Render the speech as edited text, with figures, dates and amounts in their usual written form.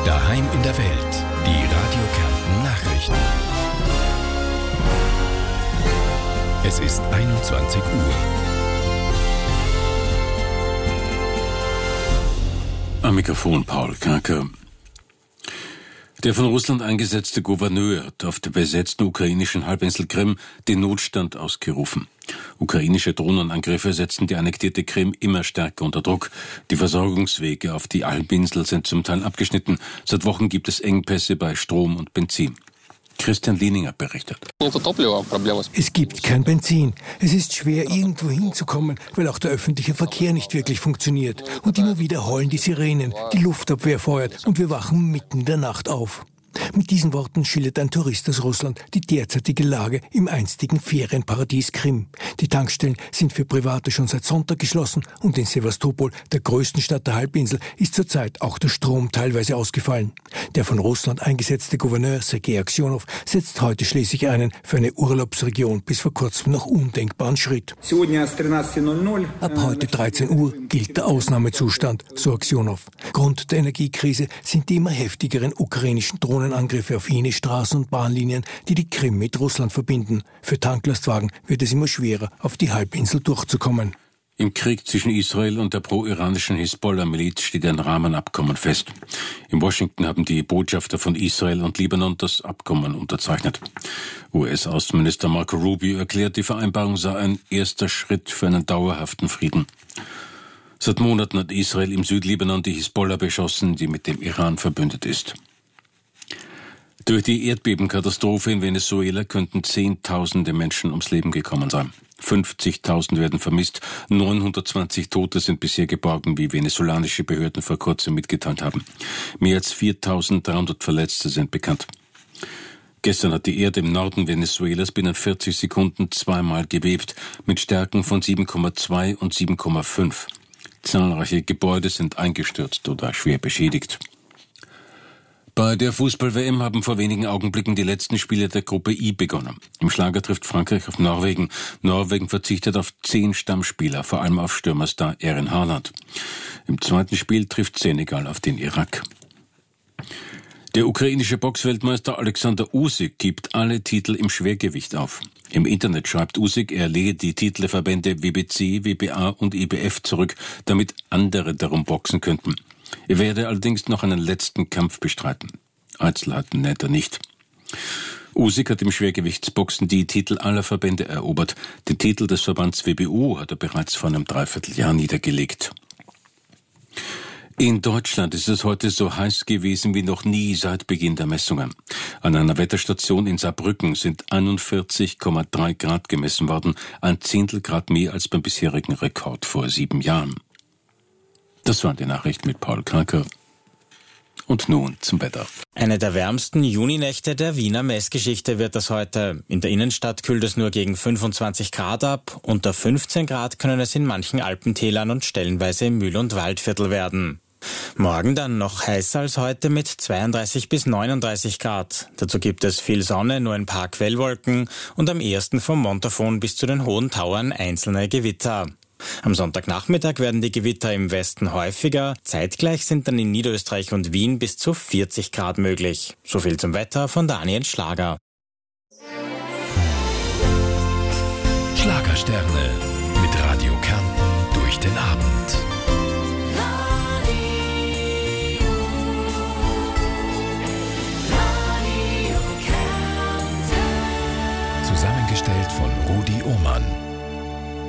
Daheim in der Welt. Die Radio Kärnten Nachrichten. Es ist 21 Uhr. Am Mikrofon Paul Kaker. Der von Russland eingesetzte Gouverneur hat auf der besetzten ukrainischen Halbinsel Krim den Notstand ausgerufen. Ukrainische Drohnenangriffe setzen die annektierte Krim immer stärker unter Druck. Die Versorgungswege auf die Halbinsel sind zum Teil abgeschnitten. Seit Wochen gibt es Engpässe bei Strom und Benzin. Christian Lieninger berichtet. Es gibt kein Benzin. Es ist schwer, irgendwo hinzukommen, weil auch der öffentliche Verkehr nicht wirklich funktioniert. Und immer wieder heulen die Sirenen, die Luftabwehr feuert und wir wachen mitten in der Nacht auf. Mit diesen Worten schildert ein Tourist aus Russland die derzeitige Lage im einstigen Ferienparadies Krim. Die Tankstellen sind für Private schon seit Sonntag geschlossen und in Sewastopol, der größten Stadt der Halbinsel, ist zurzeit auch der Strom teilweise ausgefallen. Der von Russland eingesetzte Gouverneur Sergei Aksionow setzt heute schließlich einen für eine Urlaubsregion bis vor kurzem noch undenkbaren Schritt. Ab heute 13 Uhr gilt der Ausnahmezustand, so Aksionow. Grund der Energiekrise sind die immer heftigeren ukrainischen Drohnenangriffe auf jene Straßen- und Bahnlinien, die die Krim mit Russland verbinden. Für Tanklastwagen wird es immer schwerer, auf die Halbinsel durchzukommen. Im Krieg zwischen Israel und der pro-iranischen Hisbollah-Miliz steht ein Rahmenabkommen fest. In Washington haben die Botschafter von Israel und Libanon das Abkommen unterzeichnet. US-Außenminister Marco Rubio erklärt, die Vereinbarung sei ein erster Schritt für einen dauerhaften Frieden. Seit Monaten hat Israel im Südlibanon die Hisbollah beschossen, die mit dem Iran verbündet ist. Durch die Erdbebenkatastrophe in Venezuela könnten Zehntausende Menschen ums Leben gekommen sein. 50.000 werden vermisst, 920 Tote sind bisher geborgen, wie venezolanische Behörden vor kurzem mitgeteilt haben. Mehr als 4.300 Verletzte sind bekannt. Gestern hat die Erde im Norden Venezuelas binnen 40 Sekunden zweimal gebebt, mit Stärken von 7,2 und 7,5. Zahlreiche Gebäude sind eingestürzt oder schwer beschädigt. Bei der Fußball-WM haben vor wenigen Augenblicken die letzten Spiele der Gruppe I begonnen. Im Schlager trifft Frankreich auf Norwegen. Norwegen verzichtet auf 10 Stammspieler, vor allem auf Stürmerstar Erling Haaland. Im zweiten Spiel trifft Senegal auf den Irak. Der ukrainische Boxweltmeister Alexander Usyk gibt alle Titel im Schwergewicht auf. Im Internet schreibt Usyk, er lege die Titelverbände WBC, WBA und IBF zurück, damit andere darum boxen könnten. Er werde allerdings noch einen letzten Kampf bestreiten. Einzelheiten nennt er nicht. Usyk hat im Schwergewichtsboxen die Titel aller Verbände erobert. Den Titel des Verbands WBO hat er bereits vor einem Dreivierteljahr niedergelegt. In Deutschland ist es heute so heiß gewesen wie noch nie seit Beginn der Messungen. An einer Wetterstation in Saarbrücken sind 41,3 Grad gemessen worden, ein Zehntel Grad mehr als beim bisherigen Rekord vor 7 Jahren. Das waren die Nachrichten mit Paul Kaker. Und nun zum Wetter. Eine der wärmsten Juninächte der Wiener Messgeschichte wird das heute. In der Innenstadt kühlt es nur gegen 25 Grad ab. Unter 15 Grad können es in manchen Alpentälern und stellenweise im Mühl- und Waldviertel werden. Morgen dann noch heißer als heute mit 32 bis 39 Grad. Dazu gibt es viel Sonne, nur ein paar Quellwolken und am ehesten vom Montafon bis zu den hohen Tauern einzelne Gewitter. Am Sonntagnachmittag werden die Gewitter im Westen häufiger. Zeitgleich sind dann in Niederösterreich und Wien bis zu 40 Grad möglich. So viel zum Wetter von Daniel Schlager. Schlagersterne mit Radio Kärnten durch den Abend. Zusammengestellt von Rudi Ohmann.